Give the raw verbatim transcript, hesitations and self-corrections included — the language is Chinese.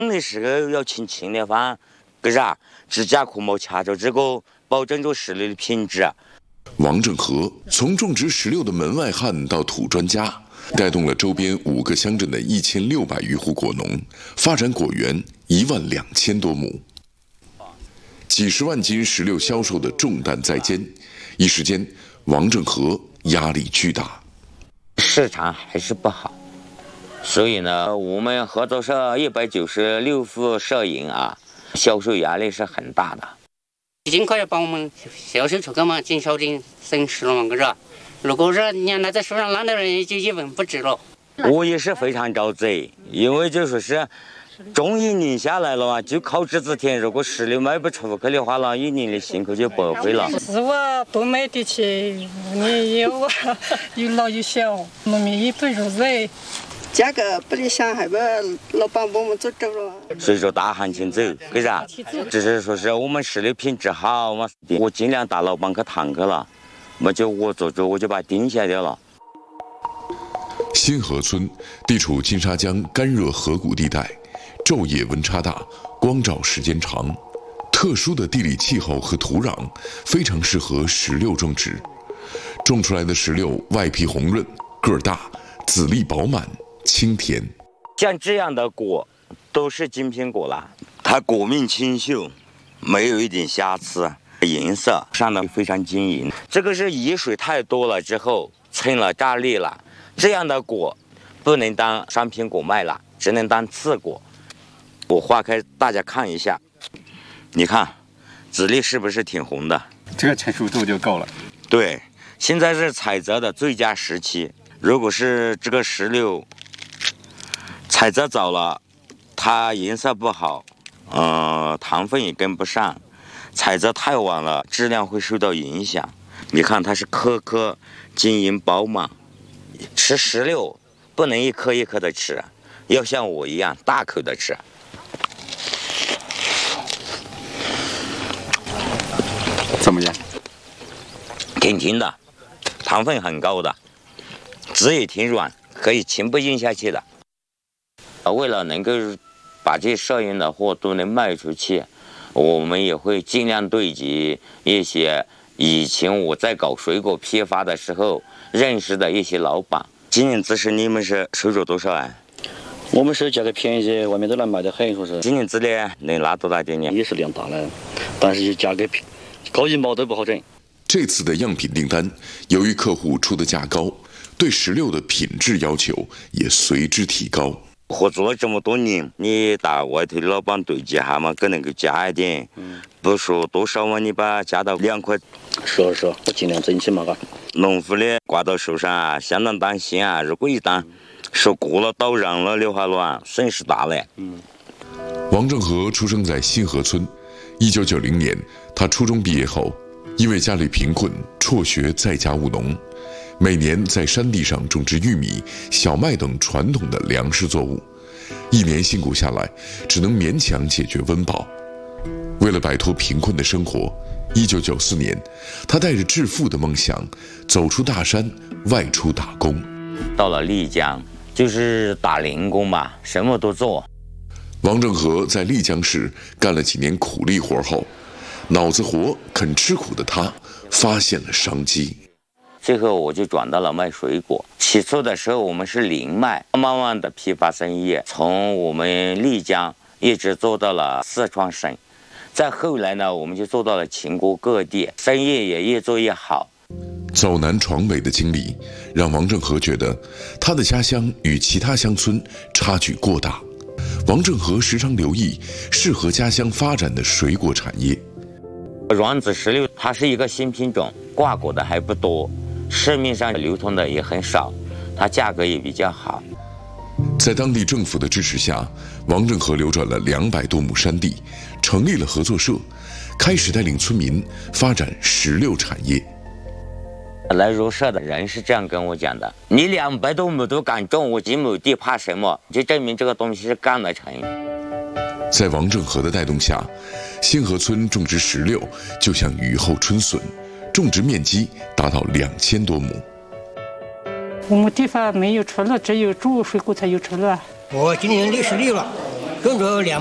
那时候要请勤的话，个啥指甲苦毛掐着这个，保证住石榴的品质。 王正和从种植石榴的门外汉到土专家，带动了周边五个乡镇的一千六百余户果农，发展果园一万两千多亩，几十万斤石榴销售的重担在肩，一时间王正和压力巨大， 市场还是不好。所以呢，我们合作社一百九十六户社营啊，销售压力是很大的。 尽快要帮我们销售出去嘛，减少点损失了嘛，可是？如果是你拿在手上烂的人，就一文不值了。 我也是非常着急，因为就说是，种一年下来了嘛，就靠这几天，如果石榴卖不出去的话了，一年的辛苦就白费了。 是我多买得起，你有有老有小，我们也不如意。 价格不理想，还把老板把我们做走了。 随着大行情走，为啥？只是说是我们石榴品质好嘛，我尽量打老板去谈去了，我就我做主，我就把它定下掉了。 新河村地处金沙江干热河谷地带，昼夜温差大，光照时间长，特殊的地理气候和土壤非常适合石榴种植。种出来的石榴外皮红润，个儿大，籽粒饱满，清甜。 像这样的果都是精品果了，它果面清秀，没有一点瑕疵，颜色上的非常晶莹。这个是雨水太多了之后成了炸裂了，这样的果不能当商品果卖了，只能当次果。我化开大家看一下，你看籽粒是不是挺红的？ 这个成熟度就够了。 对，现在是采摘的最佳时期。如果是这个石榴采摘早了，它颜色不好，呃，糖分也跟不上；采摘太晚了，质量会受到影响。你看它是颗颗晶莹饱满，吃石榴不能一颗一颗的吃，要像我一样大口的吃。 怎么样？ 挺甜的，糖分很高的。籽也挺软，可以全部咽下去的。为了能够把这社营的货都能卖出去，我们也会尽量对接一些以前我在搞水果批发的时候认识的一些老板。今年子是你们是收入多少啊？ 我们是价格便宜些，外面都能卖得很，说是。 今年子呢能拿多大点呢？ 也是量大了，但是价格便高一毛都不好整。 这次的样品订单，由于客户出的价高，对石榴的品质要求也随之提高。 合作了这么多年，你打外头的老板对接下嘛，可能够加一点，嗯、不说多少嘛，你把它加到两块。 是啊是啊，我尽量争取嘛嘎。 农户的挂到手上啊，相当担心啊，如果一旦说过了倒让了的话了，损失大嘞。嗯。 王正和出生在新河村，一九九零年，他初中毕业后，因为家里贫困，辍学在家务农。每年在山地上种植玉米、小麦等传统的粮食作物，一年辛苦下来，只能勉强解决温饱。为了摆脱贫困的生活，一九九四年，他带着致富的梦想，走出大山，外出打工。 到了丽江，就是打零工吧，什么都做。 王正和在丽江市干了几年苦力活后，脑子活、肯吃苦的他，发现了商机。 最后我就转到了卖水果。起初的时候我们是零卖，慢慢的批发生意，从我们丽江一直做到了四川省。再后来呢，我们就做到了全国各地，生意也越做越好。 走南闯北的经历，让王正和觉得他的家乡与其他乡村差距过大。王正和时常留意适合家乡发展的水果产业。 软籽石榴它是一个新品种，挂果的还不多，市面上流通的也很少，它价格也比较好。 在当地政府的支持下，王正和流转了两百多亩山地，成立了合作社，开始带领村民发展石榴产业。 来入社的人是这样跟我讲的：你两百多亩都敢种，我几亩地怕什么？就证明这个东西是干得成。 在王正和的带动下，新河村种植石榴就像雨后春笋，种植面积达到两千多亩。 我们地方没有出路，只有种水果才有出路啊。 我今年六十六了， 跟着两。